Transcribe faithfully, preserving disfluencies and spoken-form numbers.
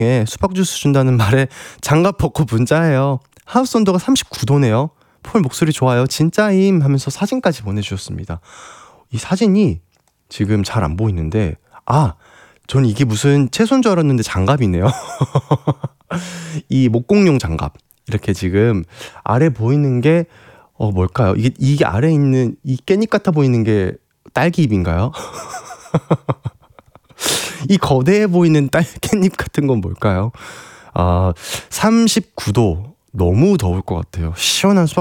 예, 수박 주스 준다는 말에 장갑 벗고 문자해요. 하우스 온도가 삼십구 도네요. 폴 목소리 좋아요. 진짜임 하면서 사진까지 보내주셨습니다. 이 사진이 지금 잘 안 보이는데, 아, 전 이게 무슨 채소인 줄 알았는데 장갑이네요. 이 목공용 장갑. 이렇게 지금 아래 보이는 게 어 뭘까요? 이게 이게 아래 있는 이 깻잎 같아 보이는 게 딸기 잎인가요? 이 거대해 보이는 딸 깻잎 같은 건 뭘까요? 아, 삼십구 도 너무 더울 것 같아요. 시원한 수박